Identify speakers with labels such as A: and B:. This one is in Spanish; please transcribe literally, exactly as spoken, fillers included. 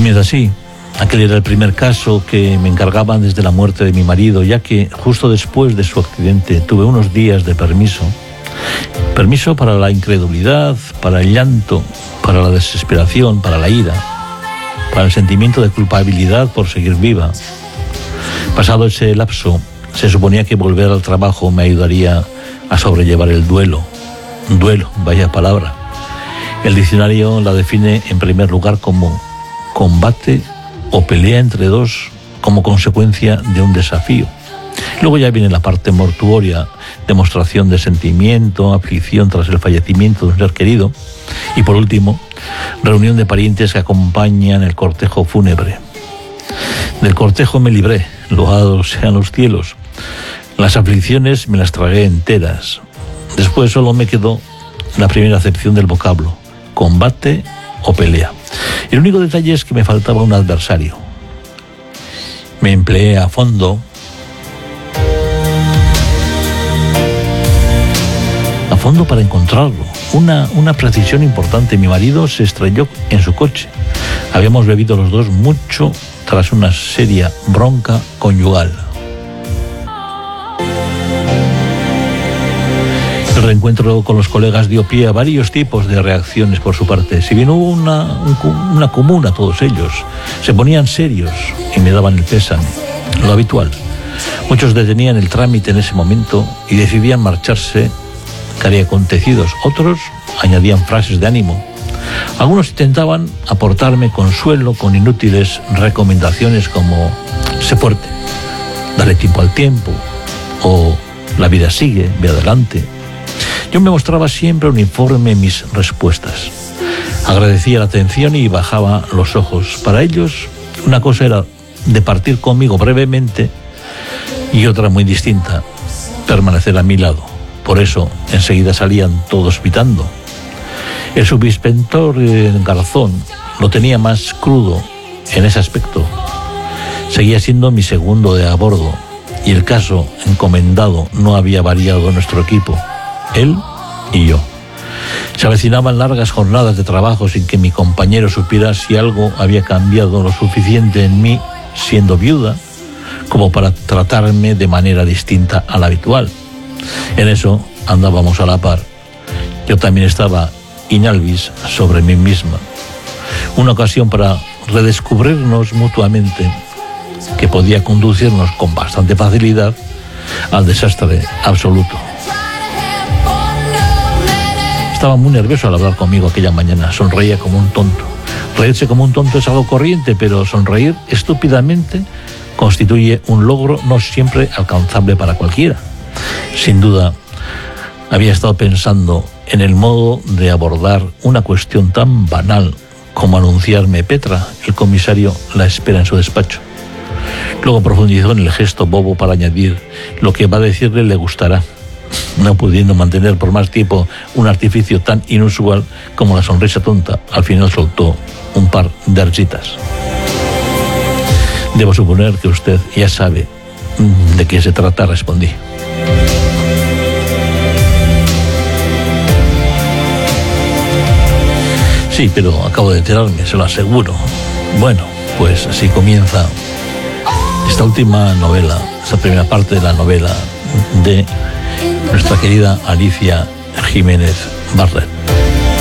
A: Comienza así. Aquel era el primer caso que me encargaban desde la muerte de mi marido, ya que justo después de su accidente tuve unos días de permiso. Permiso para la incredulidad, para el llanto, para la desesperación, para la ira, para el sentimiento de culpabilidad por seguir viva. Pasado ese lapso, se suponía que volver al trabajo me ayudaría a sobrellevar el duelo. Duelo, vaya palabra. El diccionario la define en primer lugar como combate o pelea entre dos como consecuencia de un desafío. Luego ya viene la parte mortuoria, demostración de sentimiento, aflicción tras el fallecimiento de un ser querido. Y por último, reunión de parientes que acompañan el cortejo fúnebre. Del cortejo me libré, loados sean los cielos. Las aflicciones me las tragué enteras. Después solo me quedó la primera acepción del vocablo, combate o pelea. El único detalle es que me faltaba un adversario. Me empleé a fondo a fondo para encontrarlo. Una, una precisión importante. Mi marido se estrelló en su coche. Habíamos bebido los dos mucho tras una seria bronca conyugal. El reencuentro con los colegas dio pie a varios tipos de reacciones por su parte. Si bien hubo una, un, una común a todos ellos, se ponían serios y me daban el pésame, lo habitual. Muchos detenían el trámite en ese momento y decidían marcharse cariacontecidos. Otros añadían frases de ánimo. Algunos intentaban aportarme consuelo con inútiles recomendaciones como sé fuerte, dale tiempo al tiempo o la vida sigue, ve adelante. Yo me mostraba siempre uniforme en mis respuestas. Agradecía la atención y bajaba los ojos. Para ellos, una cosa era departir conmigo brevemente y otra muy distinta, permanecer a mi lado. Por eso, enseguida salían todos pitando. El subinspector Garzón lo tenía más crudo en ese aspecto. Seguía siendo mi segundo de a bordo y el caso encomendado no había variado en nuestro equipo. Él y yo. Se avecinaban largas jornadas de trabajo sin que mi compañero supiera si algo había cambiado lo suficiente en mí, siendo viuda, como para tratarme de manera distinta a la habitual. En eso andábamos a la par. Yo también estaba in albis sobre mí misma. Una ocasión para redescubrirnos mutuamente que podía conducirnos con bastante facilidad al desastre absoluto. Estaba muy nervioso al hablar conmigo aquella mañana. Sonreía como un tonto. Reírse como un tonto es algo corriente, pero sonreír estúpidamente constituye un logro no siempre alcanzable para cualquiera. Sin duda, había estado pensando en el modo de abordar una cuestión tan banal como anunciarme Petra, el comisario la espera en su despacho. Luego profundizó en el gesto bobo para añadir lo que va a decirle le gustará, no pudiendo mantener por más tiempo un artificio tan inusual como la sonrisa tonta. Al final soltó un par de risitas. Debo suponer que usted ya sabe de qué se trata, respondí. Sí, pero acabo de enterarme, se lo aseguro. Bueno, pues así comienza esta última novela, esta primera parte de la novela de nuestra querida Alicia Jiménez Barret.